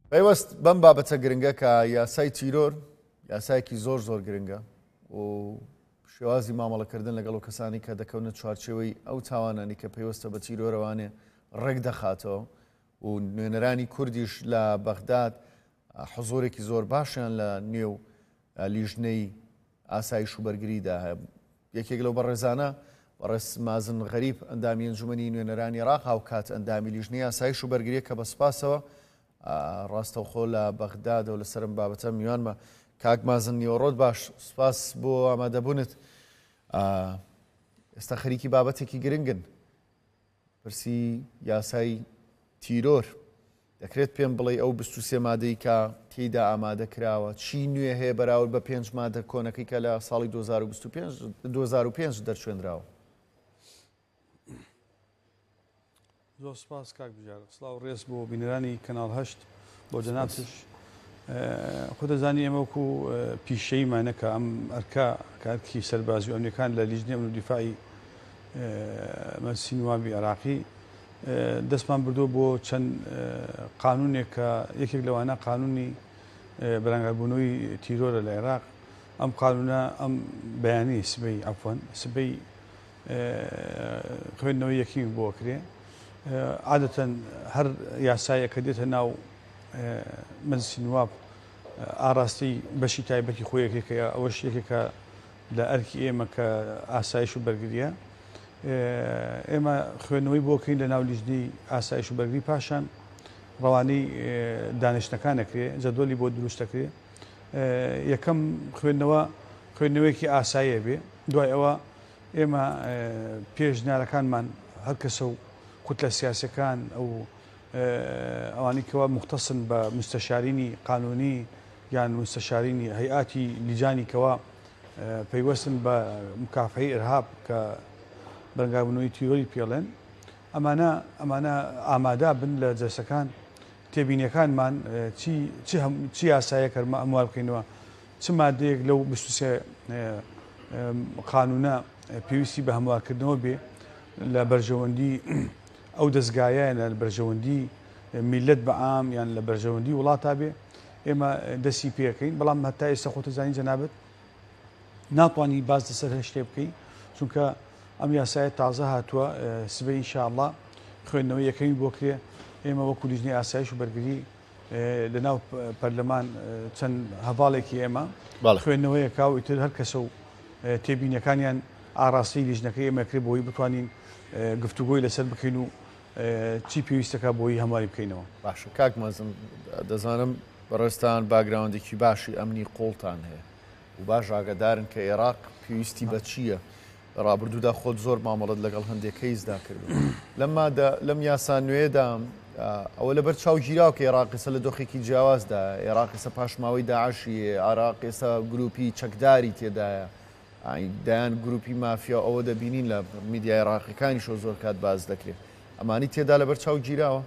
پێوەست بەم بابەتە گرنگە کە یاسای تیرۆر یاسایەکی زۆر گرنگە و شێوازی مامەڵەکردن لەگەڵ و کەسانی کە دەکەونە چوارچێوەی ئەو تاوانانی کە پێوەستە بە تیرۆرەوانێ ڕێک دەخاتەوە و نوێنەرانی کوردیش لە بەغداد حزۆرێکی زۆر باشیان لە نێو لیژنەی ئاسایش و بەرگریدا هەیە. یەکێک لەو بەڕێزانە بەڕێز مازن غەریب ئەندامی ئەنجومەنی نوێنەرانی عێراق هاوکات ئەندامی لیژنەی ئاسایش و بەرگریە کە بەسپاسەوە ڕاستەوخۆ لە بەغدادە و لەسەرم بابەتە میوانمە. کاک مازن نیوەڕۆت باش، سوپاس بۆ ئامادەبوونت. ئێستا خەریکی بابەتێکی گرنگن، پرسی یاسای تیرۆر. دەکرێت پێم بڵێ ئەو 23 مادەی کە تێیدا ئامادە کراوە چی نوێ هەیە بەراورد بە 5 مادە کۆنەکەی کە لە ساڵی 2005 دەرچێنراوە؟ زۆر سپاس کاک بژار، سڵاو ڕێز بۆ بینەرانی کەناڵ 8 بۆ جەنابتش. خۆ دەزانی ئێمە وەکو پیشەیمانەکە ئەم ئەرکا کارکی سەربازی و ئەمریکان لە لیژنەی ئەمن و دیفاعی مەجلیسی نوابی عێراقی دەستمان بردووە بۆ چەند قانونێک کە یەکێک لەوانە قانونی بەرامبەربوونەوەی تیرۆرە لە عێراق. ئەم قانونە ئەم بەیانی سبەی عەفوەن سبەی خوێندنەوەی یەکەمی بۆ کرێ. عادەتەن هەر یاسایە کە دێتە ناو مەجلیسی نواب ئاراستی بەشی تایبەتی خۆیەکێکە، ئەوەش یەکێکە لە ئەرکی ئێمە کە ئاسایش و بەرگریە. ئێمە خوێندنەوەی بۆکەین لە ناو لیژنەی ئاسایش و بەرگری، پاشان ڕەوانەی دانیشتەکان ئەکرێ، جەدوەلی بۆ دروستەکرێ. یەکەم خوێندنەوەیەکی ئاساییە بێ، دوای ئەوە ئێمە پێشنیارەکانمان هەر کەسە و کوتلە سیاسەکان ئەو ئەوانی کەوا مختصن بە مستەشارینی قانونی یان مستەشارینی هەیئاتی لیجانی کەوا پەیوەستن بە مکافحەی ئیرهاب کە بەرگابوونەوەی تیرۆری پێڵێن، ئەمانە ئامادا بن لە جەلسەکان تێبینیەکانمان چی یاسایەکە هەموار بکەینەوە، چ مادەیەک لەو 23 قانونە پێویستی بە هەموارکردنەوە بێ لە بەرژەوەندی ئەو دەستگایە لە بەرژەوەندی میلەت بە عام یان لە بەرژەوەندی وڵاتە بێ. ئێمە دەستی پێەکەین، بەڵام هەتا ئێستا خۆتە زانی جەنابەت ناتوانانی باز لەسەر هەشتێ بکەین، چونکە ئەم یاسایە تازە هاتووە. سبەی ئینشاءڵڵا خوێندنەوەی یەکەمی بۆ کرێ. ئێمە وەکو لیژنەی ئاسایش و بەرگری لەناو پەرلەمان چەند هەڤاڵێکی ئێمە خوێندنەوەیەکا و ئیتر هەر کەسە و تێبینیەکانیان ئاراستی لیژنەکەی ئێمە کرێ بۆی بتوانین گفتوگۆی لەسەر بکەین و چی پێویستەکە بۆی هەماری بکەینەوە. باشە کاک مەزن، دەزانم بەڕێستان باگراوندێکی باشی ئەمنی قوڵتان هەیە و باش ئاگادارن کە عێراق پێویستی بە چییە. ڕابردوودا خۆت زۆر مامەڵەت لەگەڵ هەندێکەی زدا کردو. لەم یاسا نوێدا ئەوە لەبەر چاوگیراوە کە عێراق ئێستا لە دۆخێکی جیاوازدا، عێراق ئێستا پاشماوەی داعشی، عێراق ئێستا گروپی چەکداری تێدایە، دایان گروپی مافیا ئەوە دەبینین لە میدیای عێراقیەکانیشەوە زۆر کات باز دەکرێت. ئەمانی تێدا لەبەر چاوگیراوە؟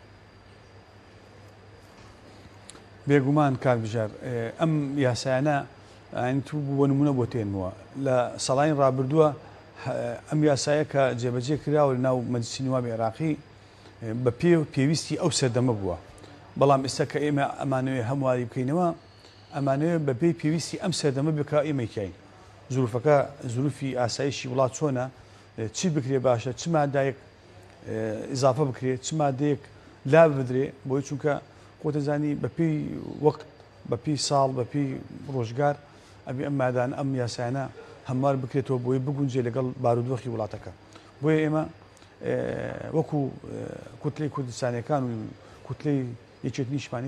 بێگومان کاک بژار، ئەم یاسایانە تو بۆ نمونە بۆ تێنمەوە لە ساڵانی ڕابردووە ئەم یاسایە کە جێبەجێ کراوە لە ناو مەجلیسی نوابی عێراقی بە پێویستی ئەو سەردەمە بووە. بەڵام ئێستا کە ئێمە ئەمانەوێ هەمواری بکەینەوە، ئەمانەوێ بەپێی پێویستی ئەم سەردەمە بکە ئێمەیکین. زروفەکە زروفی ئاسایشی وڵات چۆنە، چی بکرێ باشە، چ مادایەک ئیزافە بکرێت، چ مادەیەک لا بدرێ، بۆی چونکە خۆتەزانی بەپێی وەقت، بەپێی ساڵ، بەپێی ڕۆژگار ئەبێ ئەم مادان ئەم یاسایانە هەموار بکرێتەوە بۆی بگونجێ لەگەڵ بارودۆخی وڵاتەکە. بۆیە ئێمە وەکو کوتلەی کوردستانیەکان و کوتلەی یەکێتی نیشتمانی